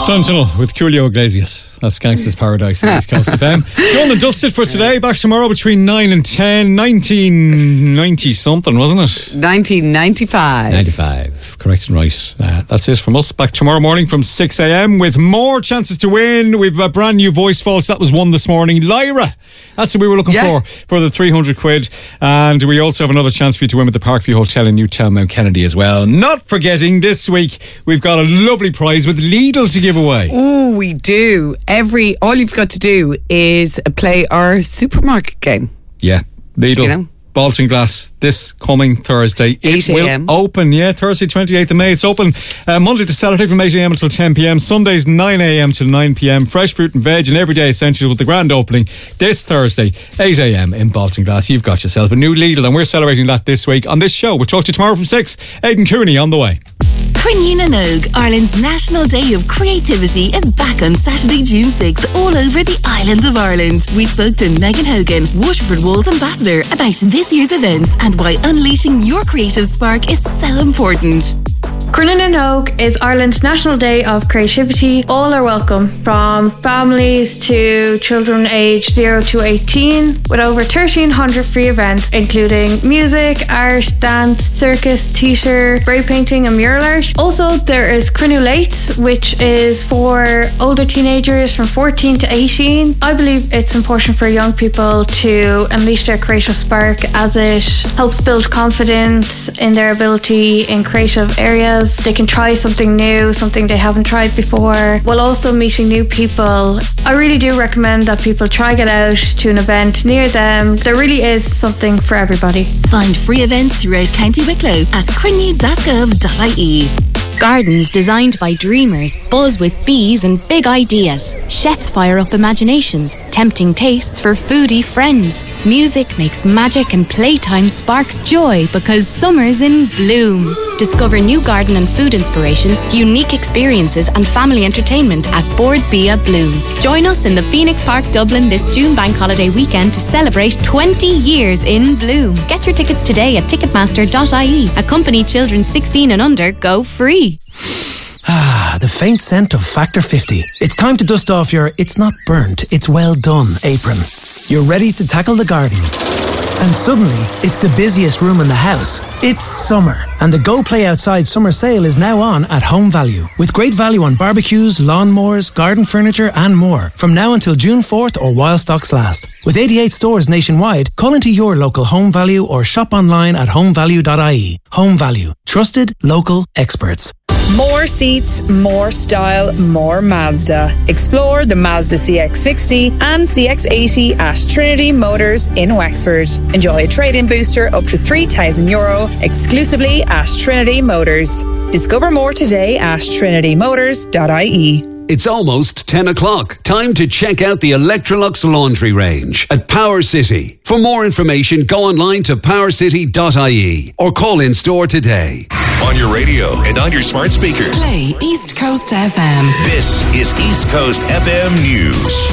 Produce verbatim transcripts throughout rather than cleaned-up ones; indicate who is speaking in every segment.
Speaker 1: John Tunnel with Julio Iglesias. That's Gangsta's Paradise in East Coast F M. Done and dusted for today. Back tomorrow between nine and ten. nineteen ninety something, wasn't it?
Speaker 2: nineteen ninety-five.
Speaker 1: ninety-five. Correct and right. Uh, that's it from us. Back tomorrow morning from six a.m. with more chances to win. We've a brand new voice vault. That was one this morning. Lyra. That's what we were looking
Speaker 2: yeah.
Speaker 1: for, for the three hundred quid. And we also have another chance for you to win with the Parkview Hotel in Newtown, Mount Kennedy as well. Not forgetting, this week we've got a lovely prize with Lidl to give away.
Speaker 2: Oh, we do. Every all you've got to do is play our supermarket game.
Speaker 1: Yeah, Lidl.
Speaker 2: You know?
Speaker 1: Baltinglass this coming Thursday.
Speaker 2: eight a.m.
Speaker 1: It will open, yeah, Thursday twenty-eighth of May. It's open uh, Monday to Saturday from eight a.m. until ten p.m. Sundays nine a.m. till nine p.m. Fresh fruit and veg and everyday essentials with the grand opening this Thursday eight a.m. in Baltinglass. You've got yourself a new Lidl and we're celebrating that this week on this show. We'll talk to you tomorrow from six. Aidan Cooney on the way.
Speaker 3: Crinne na Nóg, Ireland's National Day of Creativity, is back on Saturday, June sixth, all over the island of Ireland. We spoke to Megan Hogan, Waterford Walls Ambassador, about this year's events and why unleashing your creative spark is so important.
Speaker 4: Crinne na Nóg is Ireland's National Day of Creativity. All are welcome, from families to children aged zero to eighteen, with over thirteen hundred free events, including music, art, dance, circus, theatre, spray painting and mural art. Also, there is Crinne Late, which is for older teenagers from fourteen to eighteen. I believe it's important for young people to unleash their creative spark, as it helps build confidence in their ability in creative areas. They can try something new, something they haven't tried before, while also meeting new people. I really do recommend that people try get out to an event near them. There really is something for everybody.
Speaker 3: Find free events throughout County Wicklow at crinne dot gov dot I E.
Speaker 5: Gardens designed by dreamers buzz with bees and big ideas. Chefs fire up imaginations, tempting tastes for foodie friends. Music makes magic and playtime sparks joy because summer's in bloom. Discover new garden and food inspiration, unique experiences and family entertainment at Board Bia Bloom. Join us in the Phoenix Park, Dublin this June bank holiday weekend to celebrate twenty years in bloom. Get your tickets today at ticketmaster dot I E. Accompany children sixteen and under go free.
Speaker 6: Ah, the faint scent of Factor fifty. It's time to dust off your it's not burnt, it's well done apron. You're ready to tackle the garden. And suddenly, it's the busiest room in the house. It's summer, and the Go Play Outside summer sale is now on at Home Value, with great value on barbecues, lawnmowers, garden furniture and more, from now until June fourth or while stocks last. With eighty-eight stores nationwide, call into your local Home Value or shop online at home value dot I E. Home Value. Trusted, local experts.
Speaker 7: More seats, more style, more Mazda. Explore the Mazda C X sixty and C X eighty at Trinity Motors in Wexford. Enjoy a trade-in booster up to three thousand euro exclusively at Trinity Motors. Discover more today at trinity motors dot I E.
Speaker 8: It's almost ten o'clock. Time to check out the Electrolux laundry range at Power City. For more information, go online to power city dot I E or call in store today.
Speaker 9: On your radio and on your smart speaker.
Speaker 3: Play East Coast F M.
Speaker 9: This is East Coast F M News.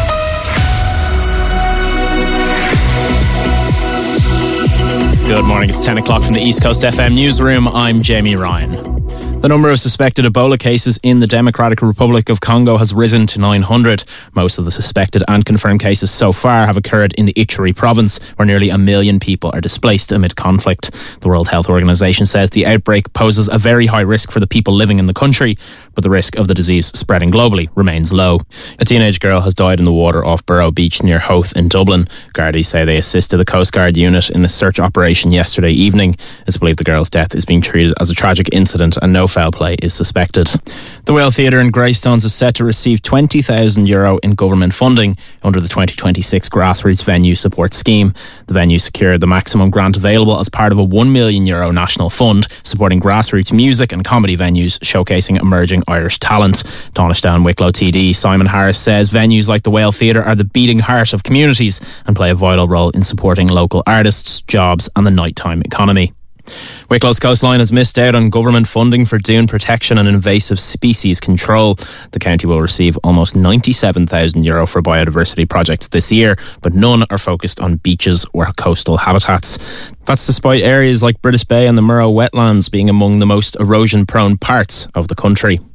Speaker 10: Good morning, it's ten o'clock from the East Coast F M newsroom. I'm Jamie Ryan. The number of suspected Ebola cases in the Democratic Republic of Congo has risen to nine hundred. Most of the suspected and confirmed cases so far have occurred in the Ituri province, where nearly a million people are displaced amid conflict. The World Health Organization says the outbreak poses a very high risk for the people living in the country, but the risk of the disease spreading globally remains low. A teenage girl has died in the water off Burrow Beach near Howth in Dublin. Gardaí say they assisted the Coast Guard unit in the search operation yesterday evening. It's believed the girl's death is being treated as a tragic incident and no foul play is suspected. The Whale Theatre in Greystones is set to receive twenty thousand euro in government funding under the twenty twenty-six Grassroots Venue Support Scheme. The venue secured the maximum grant available as part of a one million euro national fund supporting grassroots music and comedy venues showcasing emerging Irish talent. Donishtown Wicklow T D Simon Harris says venues like the Whale Theatre are the beating heart of communities and play a vital role in supporting local artists, jobs and the nighttime economy. Wicklow's coastline has missed out on government funding for dune protection and invasive species control. The county will receive almost ninety-seven thousand euro for biodiversity projects this year, but none are focused on beaches or coastal habitats. That's despite areas like British Bay and the Murrow wetlands being among the most erosion-prone parts of the country.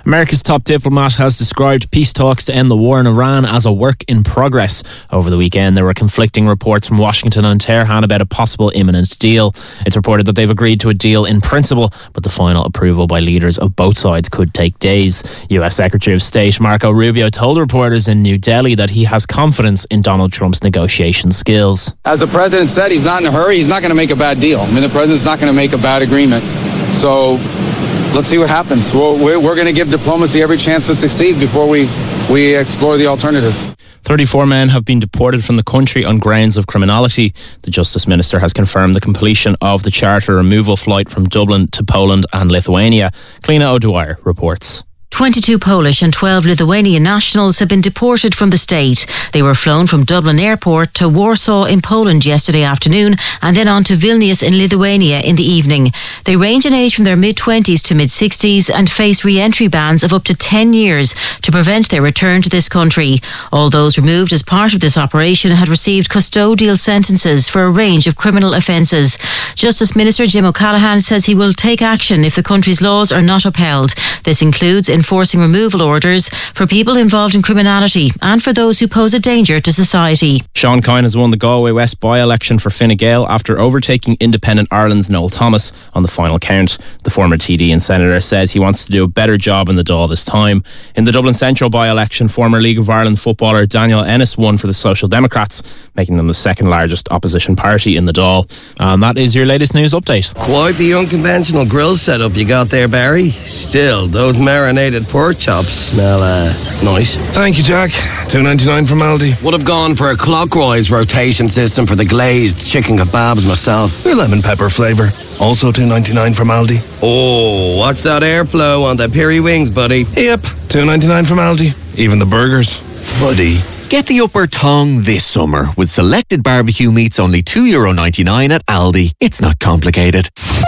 Speaker 10: America's top diplomat has described peace talks to end the war in Iran as a work in progress. Over the weekend, there were conflicting reports from Washington and Tehran about a possible imminent deal. It's reported that they've agreed to a deal in principle, but the final approval by leaders of both sides could take days. U S Secretary of State Marco Rubio told reporters in New Delhi that he has confidence in Donald Trump's negotiation skills.
Speaker 11: As the president said, he's not in a hurry. He's not going to make a bad deal. I mean, the president's not going to make a bad agreement. So let's see what happens. We'll, we're going to give diplomacy every chance to succeed before we, we explore the alternatives.
Speaker 10: thirty-four men have been deported from the country on grounds of criminality. The Justice Minister has confirmed the completion of the charter removal flight from Dublin to Poland and Lithuania. Cliona O'Dwyer reports.
Speaker 12: twenty-two Polish and twelve Lithuanian nationals have been deported from the state. They were flown from Dublin Airport to Warsaw in Poland yesterday afternoon and then on to Vilnius in Lithuania in the evening. They range in age from their mid-twenties to mid-sixties and face re-entry bans of up to ten years to prevent their return to this country. All those removed as part of this operation had received custodial sentences for a range of criminal offences. Justice Minister Jim O'Callaghan says he will take action if the country's laws are not upheld. This includes enforcing removal orders for people involved in criminality and for those who pose a danger to society.
Speaker 10: Sean Kine has won the Galway West by-election for Fine Gael after overtaking Independent Ireland's Noel Thomas on the final count. The former T D and Senator says he wants to do a better job in the Dáil this time. In the Dublin Central by-election, former League of Ireland footballer Daniel Ennis won for the Social Democrats, making them the second largest opposition party in the Dáil. And that is your latest news update.
Speaker 13: Quite the unconventional grill setup you got there, Barry. Still, those marinated pork chops smell uh, nice.
Speaker 14: Thank you, Jack. two ninety-nine from Aldi.
Speaker 13: Would have gone for a clockwise rotation system for the glazed chicken kebabs myself.
Speaker 14: Your lemon pepper flavour. Also two ninety-nine from Aldi.
Speaker 13: Oh, watch that airflow on the peri wings, buddy.
Speaker 14: Yep, two ninety-nine from Aldi. Even the burgers.
Speaker 15: Buddy. Get the upper tongue this summer with selected barbecue meats only two euro ninety-nine at Aldi. It's not complicated.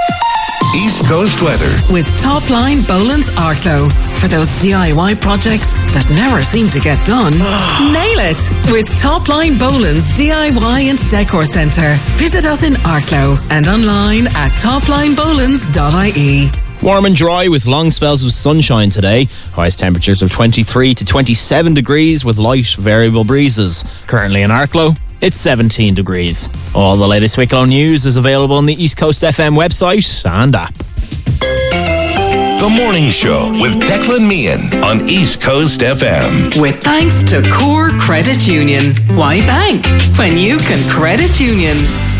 Speaker 9: East Coast weather.
Speaker 16: With Top Line Boland's Arklow. For those D I Y projects that never seem to get done, nail it with Top Line Boland's D I Y and Decor Centre. Visit us in Arklow and online at top line bolands dot I E.
Speaker 10: Warm and dry with long spells of sunshine today. Highest temperatures of twenty-three to twenty-seven degrees with light variable breezes. Currently in Arklow, it's seventeen degrees. All the latest Wicklow news is available on the East Coast F M website and app.
Speaker 9: The Morning Show with Declan Meehan on East Coast F M.
Speaker 16: With thanks to Core Credit Union. Why bank when you can credit union?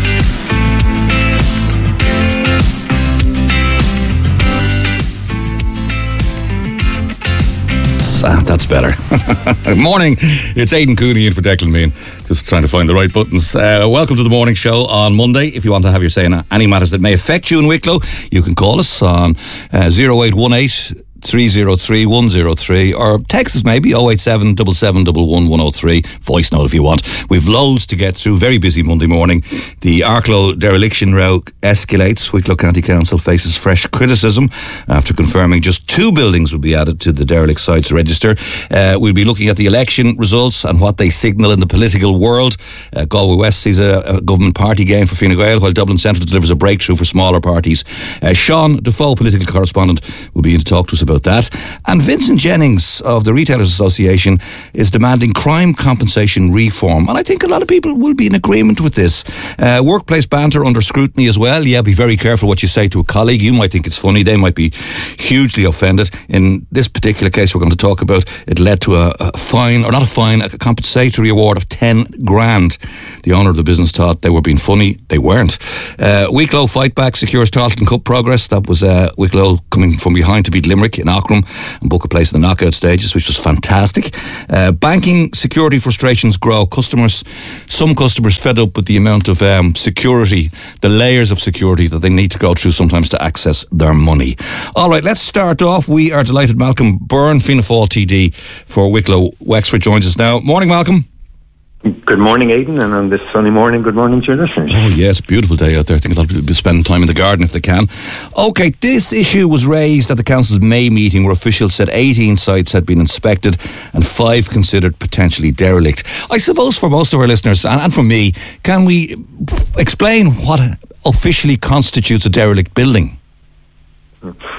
Speaker 17: Ah, that's better. Morning, it's Aidan Cooney in for Declan Meehan. Just trying to find the right buttons. Uh, welcome to the morning show on Monday. If you want to have your say on any matters that may affect you in Wicklow, you can call us on uh, oh eight one eight, three oh three, one oh three or text us maybe oh eight seven, seven seven one one, one oh three. Voice note if you want. We've loads to get through. Very busy Monday morning. The Arklow dereliction row escalates. Wicklow County Council faces fresh criticism after confirming just two buildings will be added to the derelict sites register. Uh, we'll be looking at the election results and what they signal in the political world. Uh, Galway West sees a, a government party gain for Fine Gael, while Dublin Central delivers a breakthrough for smaller parties. Uh, Sean Defoe, political correspondent, will be in to talk to us about that. And Vincent Jennings of the Retailers Association is demanding crime compensation reform. And I think a lot of people will be in agreement with this. Uh, workplace banter under scrutiny as well. Yeah, be very careful what you say to a colleague. You might think it's funny. They might be hugely offended. In this particular case we're going to talk about, it led to a, a fine, or not a fine, a compensatory award of ten grand. The owner of the business thought they were being funny. They weren't. Uh, Wicklow fight back secures Tarleton Cup progress. That was uh, Wicklow coming from behind to beat Limerick in Aughrim and book a place in the knockout stages, which was fantastic. Uh, banking security frustrations grow. Customers, some customers fed up with the amount of um, security, the layers of security that they need to go through sometimes to access their money. All right, let's start off. We are delighted Malcolm Byrne, Fianna Fáil T D for Wicklow Wexford, joins us now. Morning, Malcolm.
Speaker 18: Good morning, Aidan, and on this sunny morning, good morning to your listeners.
Speaker 17: Oh, yeah, it's a beautiful day out there. I think a lot of people will be spending time in the garden if they can. OK, this issue was raised at the Council's May meeting, where officials said eighteen sites had been inspected and five considered potentially derelict. I suppose for most of our listeners, and, and for me, can we explain what officially constitutes a derelict building?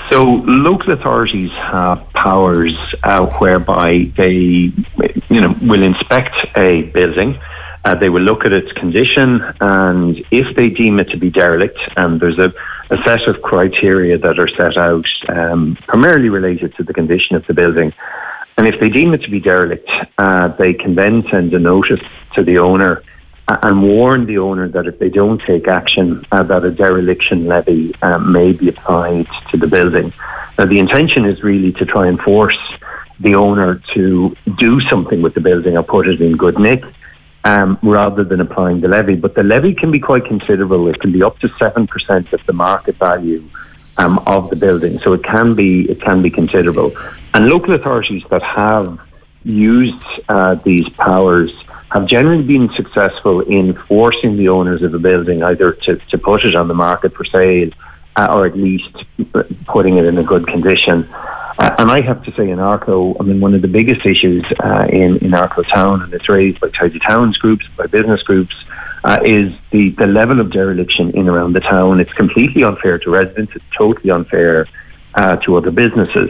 Speaker 18: So local authorities have powers uh, whereby they, you know, will inspect a building. Uh, they will look at its condition, and if they deem it to be derelict, and there's a, a set of criteria that are set out, um, primarily related to the condition of the building, and if they deem it to be derelict, uh, they can then send a notice to the owner uh, and warn the owner that if they don't take action, uh, that a dereliction levy uh, may be applied to the building. Now, the intention is really to try and force the owner to do something with the building or put it in good nick, Um, rather than applying the levy. But the levy can be quite considerable. It can be up to seven percent of the market value um, of the building. So it can be it can be considerable. And local authorities that have used uh, these powers have generally been successful in forcing the owners of a building either to, to put it on the market for sale uh, or at least putting it in a good condition. Uh, and I have to say in Arklow, I mean, one of the biggest issues uh, in, in Arklow town, and it's raised by Tidy Towns groups, by business groups, uh, is the, the level of dereliction in around the town. It's completely unfair to residents. It's totally unfair uh, to other businesses.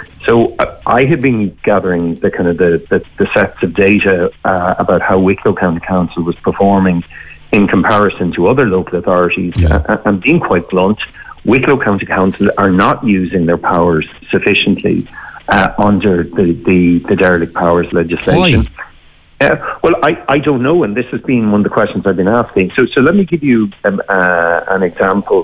Speaker 18: So uh, I have been gathering the kind of the, the, the sets of data uh, about how Wicklow County Council was performing in comparison to other local authorities. Yeah. Uh, and being quite blunt, Wicklow County Council are not using their powers sufficiently uh, under the, the, the derelict powers legislation. Why? Uh, well, I, I don't know, and this has been one of the questions I've been asking. So so let me give you um, uh, an example.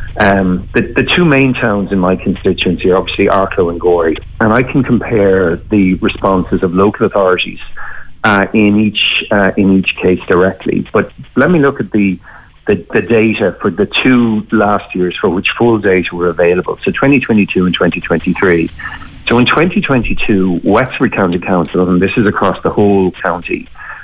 Speaker 18: Um, the, the two main towns in my constituency are obviously Arklow and Gorey, and I can compare the responses of local authorities uh, in each uh, in each case directly. But let me look at the The, the data for the two last years for which full data were available, so twenty twenty-two and twenty twenty-three. So in twenty twenty-two, Wexford County Council, and this is across the whole county,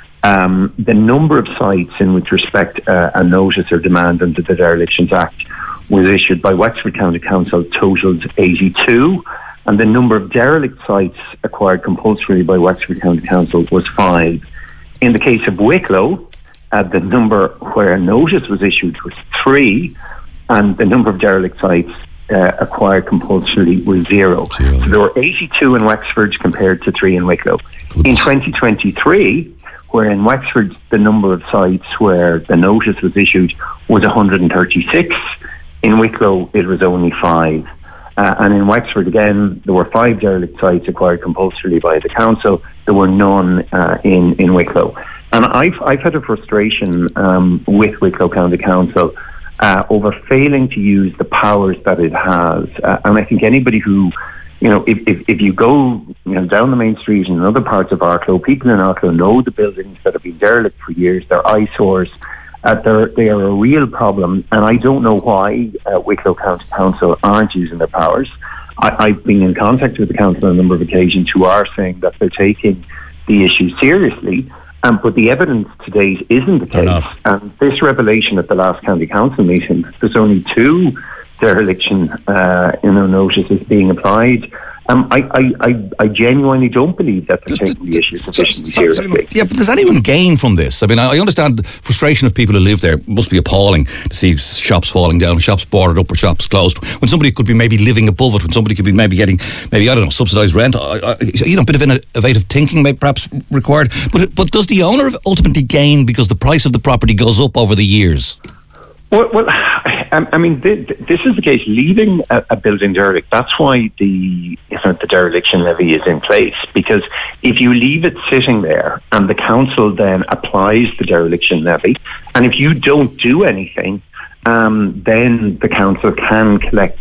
Speaker 18: um, the number of sites in which respect uh, a notice or demand under the Derelictions Act was issued by Wexford County Council totaled eighty-two, and the number of derelict sites acquired compulsorily by Wexford County Council was five. In the case of Wicklow, Uh, the number where a notice was issued was three, and the number of derelict sites uh, acquired compulsorily was zero. zero. So there were eighty-two in Wexford compared to three in Wicklow. Goodness. In twenty twenty-three, where in Wexford the number of sites where the notice was issued was one hundred thirty-six, in Wicklow it was only five. Uh, and in Wexford, again, there were five derelict sites acquired compulsorily by the council. There were none uh, in, in Wicklow. And I've, I've had a frustration um, with Wicklow County Council uh, over failing to use the powers that it has. Uh, and I think anybody who, you know, if, if, if you go you know, down the main street in other parts of Arklow, people in Arklow know the buildings that have been derelict for years. They're eyesores. Uh, they're, they are a real problem. And I don't know why uh, Wicklow County Council aren't using their powers. I, I've been in contact with the council on a number of occasions who are saying that they're taking the issue seriously. Um, but the evidence to date isn't the case. And this revelation at the last county council meeting, there's only two dereliction uh, you know, notices being applied. Um, I, I, I, I genuinely don't believe that they're taking the issue sufficiently so, so, seriously.
Speaker 17: Yeah, but does anyone gain from this? I mean, I, I understand the frustration of people who live there. It must be appalling to see shops falling down, shops boarded up or shops closed, when somebody could be maybe living above it, when somebody could be maybe getting, maybe, I don't know, subsidised rent. I, I, you know, a bit of innovative thinking may perhaps required. But, but does the owner ultimately gain because the price of the property goes up over the years?
Speaker 18: Well, well I, I mean, th- th- this is the case. Leaving a, a building derelict, that's why the you know, the dereliction levy is in place. Because if you leave it sitting there and the council then applies the dereliction levy, and if you don't do anything, um, then the council can collect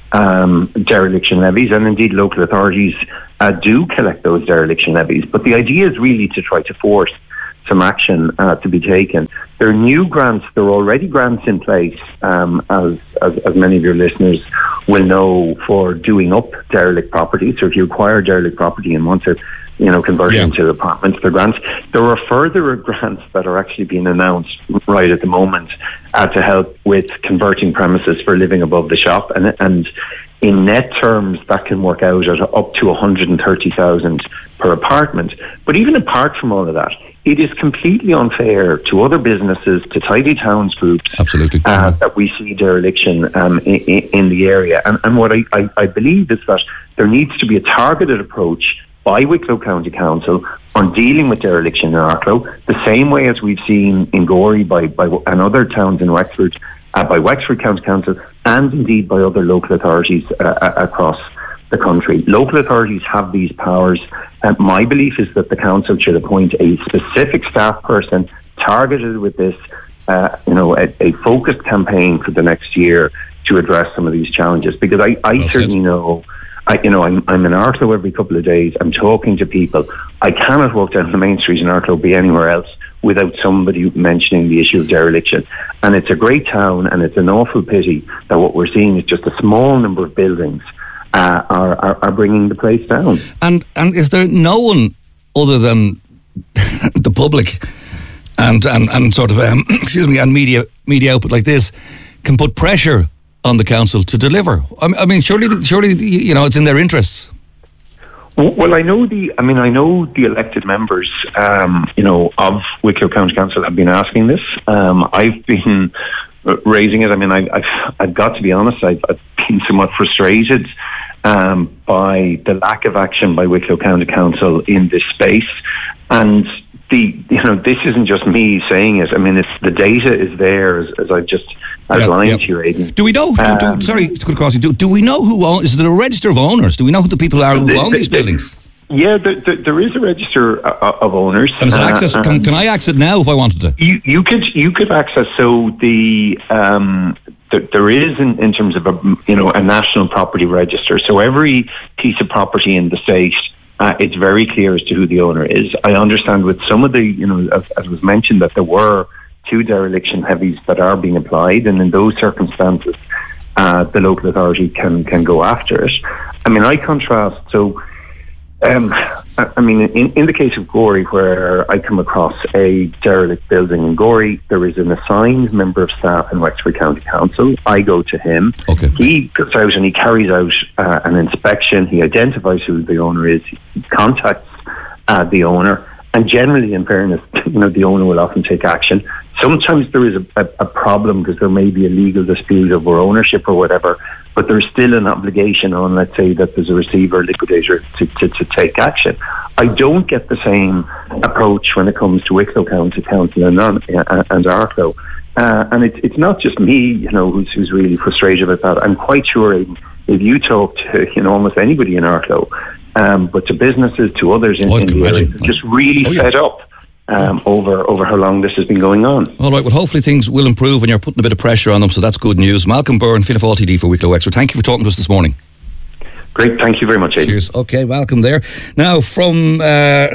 Speaker 18: um, dereliction levies, and indeed local authorities uh, do collect those dereliction levies. But the idea is really to try to force some action uh, to be taken. There are new grants, there are already grants in place, um, as, as as many of your listeners will know, for doing up derelict property. So if you acquire derelict property and want to, you know, convert yeah. it into apartments, there are grants. There are further grants that are actually being announced right at the moment uh, to help with converting premises for living above the shop, and and in net terms, that can work out at up to one hundred thirty thousand per apartment. But even apart from all of that, it is completely unfair to other businesses, to Tidy Towns groups,
Speaker 17: absolutely,
Speaker 18: uh, that we see dereliction um, in, in the area. And, and what I, I, I believe is that there needs to be a targeted approach by Wicklow County Council on dealing with dereliction in Arklow, the same way as we've seen in Gorey by, by and other towns in Wexford, uh, by Wexford County Council, and indeed by other local authorities uh, across the country. Local authorities have these powers. And my belief is that the council should appoint a specific staff person targeted with this, uh, you know, a, a focused campaign for the next year to address some of these challenges. Because I, I well certainly said. know, I, you know, I'm, I'm in Arklow every couple of days. I'm talking to people. I cannot walk down the main street in Arklow, be anywhere else, without somebody mentioning the issue of dereliction. And it's a great town, and it's an awful pity that what we're seeing is just a small number of buildings Uh, are, are are bringing the place down.
Speaker 17: And and is there no one other than the public and and, and sort of um, excuse me and media media output like this can put pressure on the council to deliver? I mean, surely surely you know it's in their interests.
Speaker 18: Well, I know the. I mean, I know the elected members, um, you know, of Wicklow County Council have been asking this. Um, I've been raising it. I mean, I, I've I've got to be honest. I've, I've been somewhat frustrated um, by the lack of action by Wicklow County Council in this space, and the you know this isn't just me saying it. I mean, it's the data is there, as, as I've just outlined yep, yep. to you, Aidan.
Speaker 17: Do we know? Um, do, do, sorry, to cut across you. Do, do we know who owns? Is there a register of owners? Do we know who the people are who the, own the, these buildings?
Speaker 18: The, Yeah, there, there, there is a register uh, of owners.
Speaker 17: And is it access, uh, can, can I access it now if I wanted to?
Speaker 18: You, you could you could access. So the um, there, there is in, in terms of a you know a national property register. So every piece of property in the state, uh, it's very clear as to who the owner is. I understand with some of the you know as, as was mentioned that there were two dereliction heavies that are being applied, and in those circumstances, uh, the local authority can can go after it. I mean, I contrast so. Um, I mean, in, in the case of Gorey, where I come across a derelict building in Gorey, there is an assigned member of staff in Wexford County Council. I go to him.
Speaker 17: Okay.
Speaker 18: He goes out and he carries out uh, an inspection. He identifies who the owner is. He contacts uh, the owner. And generally, in fairness, you know, the owner will often take action. Sometimes there is a, a, a problem because there may be a legal dispute over ownership or whatever, but there's still an obligation on, let's say, that there's a receiver or liquidator to, to, to take action. I don't get the same approach when it comes to Wicklow County Council and, uh, and Arklow. Uh, and it's it's not just me, you know, who's, who's really frustrated about that. I'm quite sure if you talk to, you know, almost anybody in Arklow, um, but to businesses, to others in,
Speaker 17: oh,
Speaker 18: in the area, just really oh, yeah. fed up. Um, over over how long this has been going on.
Speaker 17: All right, well, hopefully things will improve and you're putting a bit of pressure on them, so that's good news. Malcolm Byrne, Fianna Fáil T D for Wicklow Wexford. Thank you for talking to us this morning.
Speaker 18: Great, thank you very much, Aidan.
Speaker 17: Cheers. Okay, welcome there. Now, from uh,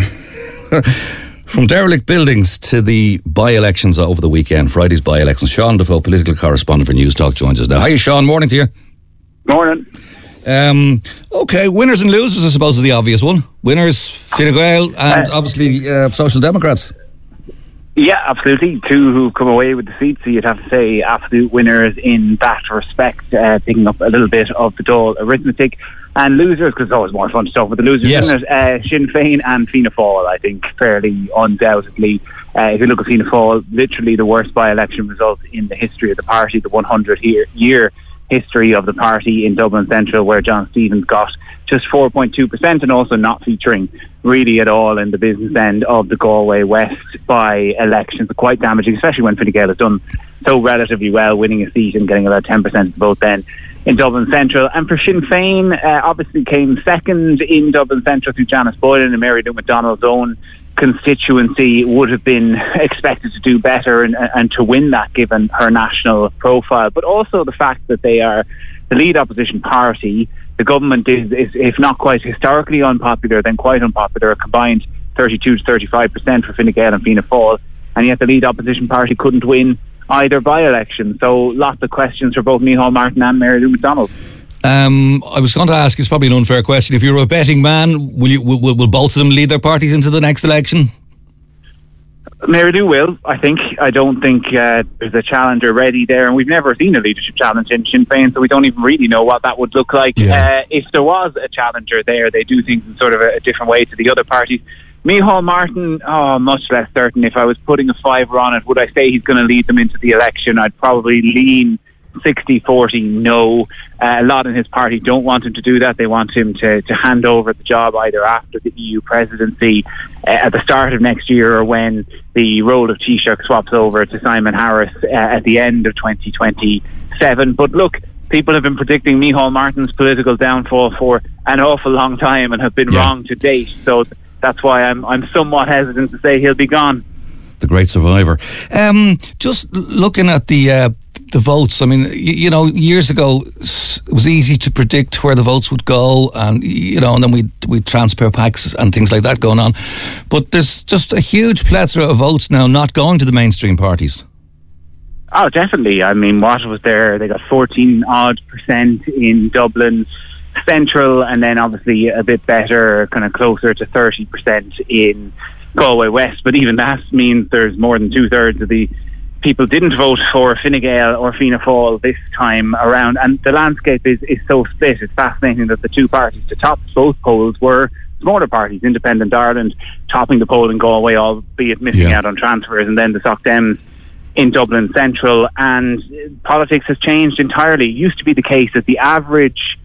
Speaker 17: from derelict buildings to the by-elections over the weekend, Friday's by-elections, Sean Defoe, political correspondent for News Talk, joins us now. Hiya, Sean. Morning to you.
Speaker 19: Morning.
Speaker 17: Um, okay, winners and losers, I suppose, is the obvious one. Winners, Fine Gael, and uh, obviously uh, Social Democrats.
Speaker 19: Yeah, absolutely. Two who've come away with the seats, so you'd have to say absolute winners in that respect, uh, picking up a little bit of the Dáil arithmetic. And losers, because it's always more fun to talk about the losers.
Speaker 17: Yes.
Speaker 19: Winners, uh, Sinn Féin and Fianna Fáil, I think, fairly undoubtedly. Uh, if you look at Fianna Fáil, literally the worst by-election result in the history of the party, the one hundred year history of the party in Dublin Central, where John Stevens got just four point two percent, and also not featuring really at all in the business end of the Galway West by-elections. Quite damaging, especially when Fine Gael has done so relatively well, winning a seat and getting about ten percent of the vote then in Dublin Central. And for Sinn Féin, uh, obviously came second in Dublin Central through Janice Boylan and Mary Lou McDonald's own constituency, would have been expected to do better and, and to win that given her national profile, but also the fact that they are the lead opposition party. The government is, is if not quite historically unpopular, then quite unpopular, a combined thirty-two to thirty-five percent for Fine Gael and Fianna Fáil, and yet the lead opposition party couldn't win either by-election. So lots of questions for both Micheál Martin and Mary Lou McDonald.
Speaker 17: Um, I was going to ask, it's probably an unfair question. If you're a betting man, will you will, will both of them lead their parties into the next election?
Speaker 19: Mary Lou will, I think. I don't think uh, there's a challenger ready there, and we've never seen a leadership challenge in Sinn Féin, so we don't even really know what that would look like. Yeah. Uh, if there was a challenger there, they do things in sort of a, a different way to the other parties. Micheál Martin, oh, much less certain. If I was putting a fiver on it, would I say he's going to lead them into the election? I'd probably lean sixty forty no. Uh, a lot in his party don't want him to do that. They want him to, to hand over the job either after the E U presidency uh, at the start of next year, or when the role of Taoiseach swaps over to Simon Harris uh, at the end of twenty twenty-seven. But look, people have been predicting Micheál Martin's political downfall for an awful long time and have been yeah. wrong to date. So th- that's why I'm I'm somewhat hesitant to say he'll be gone.
Speaker 17: The great survivor. Um, just looking at the uh, the votes, I mean, you, you know, years ago it was easy to predict where the votes would go, and you know, and then we we transfer packs and things like that going on. But there's just a huge plethora of votes now not going to the mainstream parties.
Speaker 19: Oh, definitely. I mean, what was there? They got fourteen odd percent in Dublin Central, and then obviously a bit better, kind of closer to thirty percent in Galway West. But even that means there's more than two thirds of the people didn't vote for Fine Gael or Fianna Fáil this time around. And the landscape is, is so split. It's fascinating that the two parties to top both polls were smaller parties. Independent Ireland topping the poll in Galway, albeit missing yeah. out on transfers, and then the Soc Dems in Dublin Central. And politics has changed entirely. It used to be the case that the average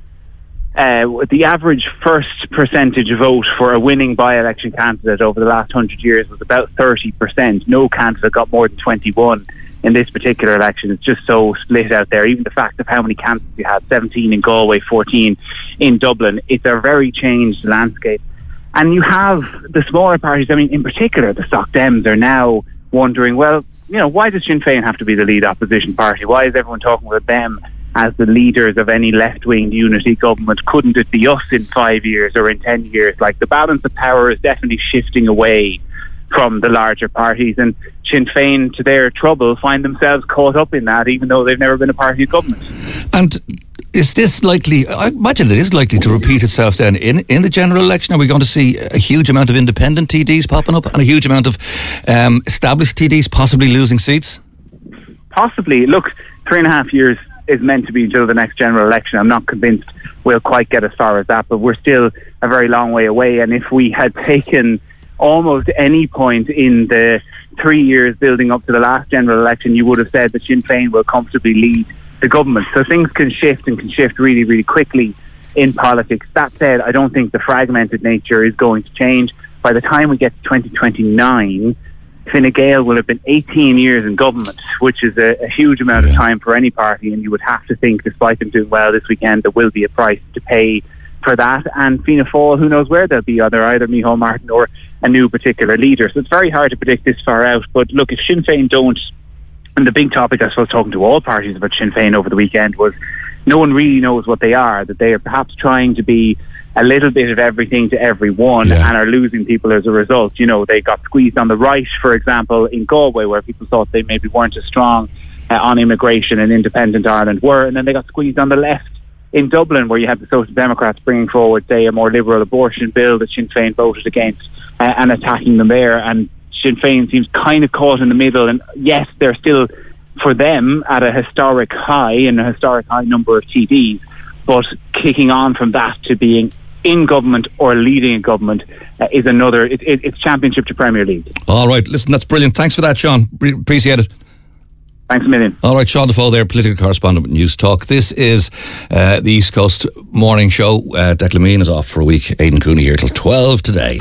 Speaker 19: uh, the average first percentage vote for a winning by-election candidate over the last hundred years was about thirty percent. No candidate got more than twenty-one in this particular election. It's just so split out there. Even the fact of how many candidates you had, seventeen in Galway, fourteen in Dublin, it's a very changed landscape. And you have the smaller parties, I mean, in particular, the Soc Dems are now wondering, well, you know, why does Sinn Féin have to be the lead opposition party? Why is everyone talking about them as the leaders of any left-wing unity government? Couldn't it be us in five years or in ten years? Like, the balance of power is definitely shifting away from the larger parties, and Sinn Féin, to their trouble, find themselves caught up in that, even though they've never been a party of government.
Speaker 17: And is this likely, I imagine it is likely to repeat itself then in, in the general election? Are we going to see a huge amount of independent T Ds popping up and a huge amount of um, established T Ds possibly losing seats?
Speaker 19: Possibly. Look, three and a half years is meant to be until the next general election. I'm not convinced we'll quite get as far as that, but we're still a very long way away. And if we had taken almost any point in the three years building up to the last general election, you would have said that Sinn Féin will comfortably lead the government. So things can shift and can shift really, really quickly in politics. That said, I don't think the fragmented nature is going to change. By the time we get to twenty twenty-nine, Fine Gael will have been eighteen years in government, which is a, a huge amount of time for any party, and you would have to think, despite them doing well this weekend, there will be a price to pay for that. And Fianna Fáil, who knows where they'll be, either either Micheál Martin or a new particular leader. So it's very hard to predict this far out. But look, if Sinn Féin don't, and the big topic I suppose talking to all parties about Sinn Féin over the weekend was no one really knows what they are, that they are perhaps trying to be a little bit of everything to everyone yeah. and are losing people as a result. You know, they got squeezed on the right, for example, in Galway, where people thought they maybe weren't as strong uh, on immigration and independent Ireland were, and then they got squeezed on the left in Dublin, where you had the Social Democrats bringing forward, say, a more liberal abortion bill that Sinn Féin voted against uh, and attacking them there. And Sinn Féin seems kind of caught in the middle, and yes, they're still, for them, at a historic high and a historic high number of T Ds, but kicking on from that to being in government or leading a government uh, is another, it, it, it's championship to Premier League.
Speaker 17: All right, listen, that's brilliant. Thanks for that, Sean. Pre- appreciate it.
Speaker 19: Thanks a million.
Speaker 17: All right, Sean Defoe there, political correspondent with News Talk. This is uh, the East Coast Morning Show. Uh, Declan Meehan is off for a week. Aidan Cooney here till twelve today.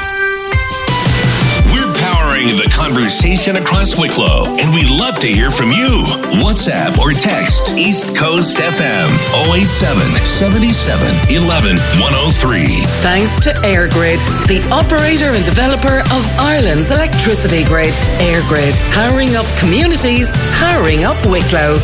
Speaker 9: The conversation across Wicklow, and we'd love to hear from you. WhatsApp or text East Coast F M oh eight seven, seven seven, one one, one oh three.
Speaker 16: Thanks to EirGrid, the operator and developer of Ireland's electricity grid. EirGrid, powering up communities, powering up Wicklow.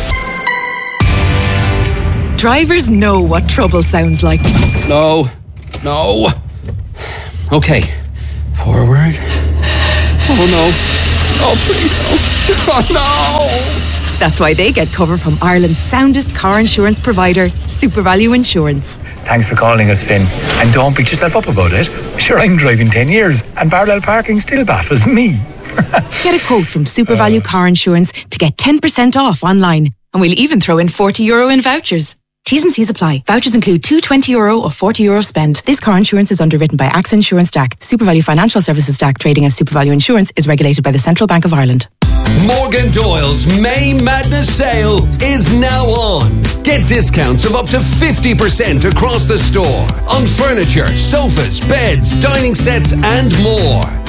Speaker 20: Drivers know what trouble sounds like.
Speaker 13: No, no. Okay, forward. Oh no. Oh, please, no. Oh, no.
Speaker 20: That's why they get cover from Ireland's soundest car insurance provider, SuperValu Insurance.
Speaker 21: Thanks for calling us, Finn. And don't beat yourself up about it. Sure, I'm driving ten years and parallel parking still baffles me.
Speaker 20: Get a quote from SuperValu uh. Car Insurance to get ten percent off online. And we'll even throw in forty euro in vouchers. T's and C's apply. Vouchers include two twenty euro or forty euro spend. This car insurance is underwritten by AXA Insurance D A C. SuperValue Financial Services D A C, trading as SuperValue Insurance, is regulated by the Central Bank of Ireland.
Speaker 8: Morgan Doyle's May Madness sale is now on. Get discounts of up to fifty percent across the store on furniture, sofas, beds, dining sets and more.